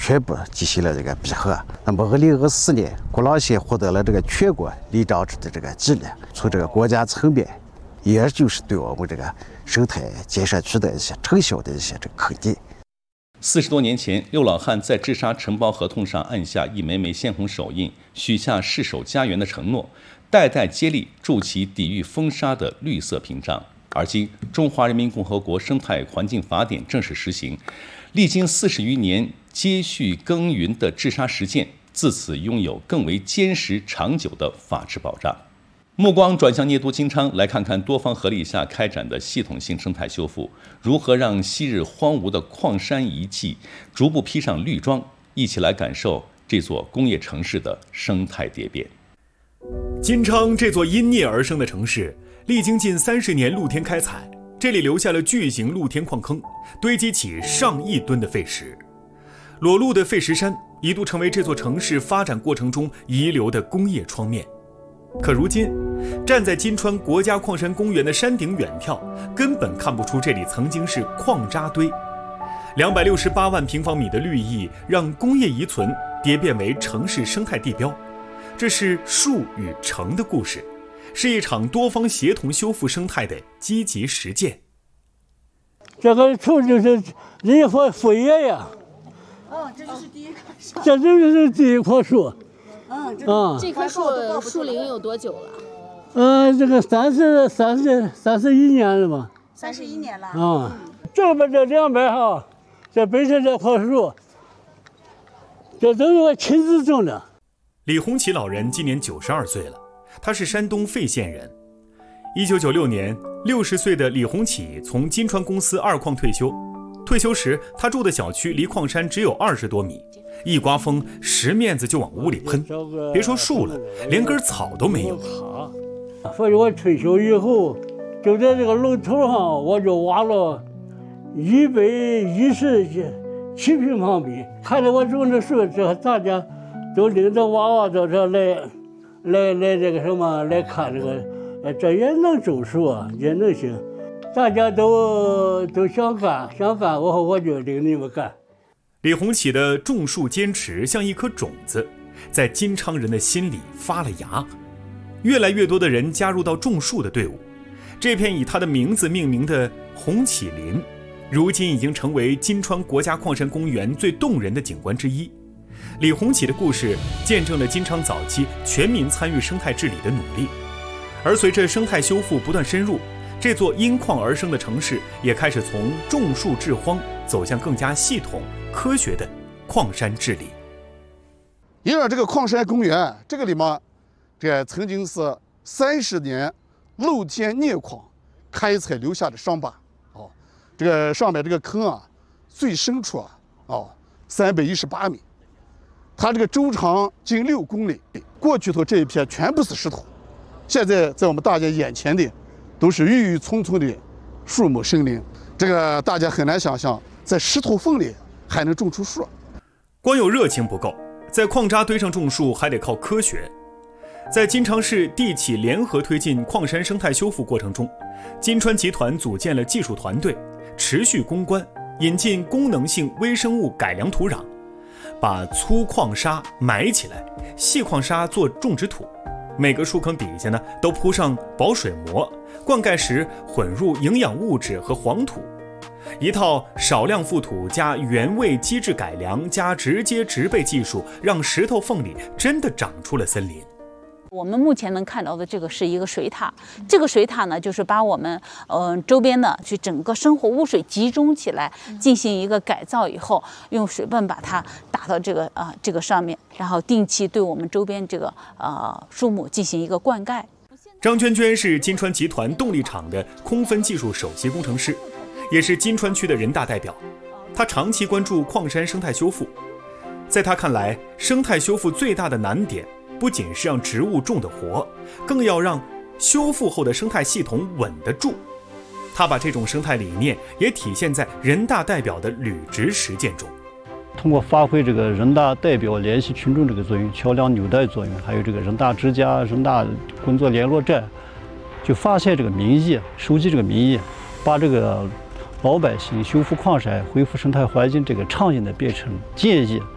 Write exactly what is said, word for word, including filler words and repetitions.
全部进行了这个闭合。那么，二零二四年，古朗县获得了这个全国林长制的这个纪念，从这个国家层面，也就是对我们这个生态建设区的一些成效的一些这个肯定。 四十多年前，刘老汉在治沙承包合同上按下一枚枚鲜红手印，许下誓守家园的承诺，代代接力筑起抵御风沙的绿色屏障。而今，《中华人民共和国生态环境法典》正式实行，历经四十余年接续耕耘的治沙实践，自此拥有更为坚实长久的法治保障。目光转向聂都金昌，来看看多方合力下开展的系统性生态修复，如何让昔日荒芜的矿山遗迹逐步披上绿装，一起来感受这座工业城市的生态蝶变。 金昌这座因镍而生的城市，历经近三十年露天开采，这里留下了巨型露天矿坑，堆积起上亿吨的废石。裸露的废石山一度成为这座城市发展过程中遗留的工业窗面。可如今，站在金川国家矿山公园的山顶远眺，根本看不出这里曾经是矿渣堆。两百六十八万平方米的绿意，让工业遗存蝶变为城市生态地标。这是树与城的故事，是一场多方协同修复生态的积极实践。 这个树就是一棵树叶呀。 哦，这就是第一棵树。 这就是第一棵树。 嗯， 啊， 这棵树树龄有多久了？ 呃，这个三十三十三十一年了吧？ 三十一年了。 啊，这边这两边哈，这本身这棵树，这都是我亲自种的。 李洪奇老人今年九十二岁了，他是山东费县人。一九九六年，六十岁的李洪奇从金川公司二矿退休。退休时，他住的小区离矿山只有二十多米，一刮风，石面子就往屋里喷。别说树了，连根草都没有。 所以我退休以后，就在这个楼头上，我就挖了一百一十七平方米。看着我种的树，这大家都领着娃娃到这来，来来这个什么来看这个，呃，这也能种树啊，也能行。大家都都想干，想干，我我就领你们干。 李洪奇的种树坚持像一颗种子，在金昌人的心里发了芽。越来越多的人加入到种树的队伍。这片以他的名字命名的红启林，如今已经成为金川国家矿山公园最动人的景观之一。李洪启的故事见证了金昌早期全民参与生态治理的努力。而随着生态修复不断深入，这座因矿而生的城市也开始从种树治荒走向更加系统、科学的矿山治理。 因为这个矿山公园，这个里面，这曾经是三十年露天镍矿开采留下的伤疤。哦，这个上面这个坑啊，最深处啊，哦，三百一十八米，它这个周长近六公里。过去头这一片全部是石头，现在在我们大家眼前的。都是郁郁葱葱的树木森林，这个大家很难想象，在石头缝里还能种出树。 光有热情不够，在矿渣堆上种树还得靠科学。在金昌市地企联合推进矿山生态修复过程中，金川集团组建了技术团队，持续攻关，引进功能性微生物改良土壤，把粗矿沙埋起来，细矿沙做种植土。每个树坑底下呢，都铺上保水膜，灌溉时混入营养物质和黄土，一套少量覆土加原位机制改良加直接植被技术，让石头缝里真的长出了森林。 我们目前能看到的这个是一个水塔，这个水塔呢，就是把我们呃周边的去整个生活污水集中起来，进行一个改造以后，用水泵把它打到这个啊、呃、这个上面，然后定期对我们周边这个呃树木进行一个灌溉。 张娟娟是金川集团动力厂的空分技术首席工程师，也是金川区的人大代表。她长期关注矿山生态修复，在她看来，生态修复最大的难点不仅是让植物种得活，更要让修复后的生态系统稳得住。他把这种生态理念也体现在人大代表的履职实践中。 通过发挥这个人大代表联系群众这个作用、桥梁纽带作用，还有这个人大之家、人大工作联络站，就发现这个民意，收集这个民意，把这个老百姓修复矿山、恢复生态环境这个倡议呢变成建议。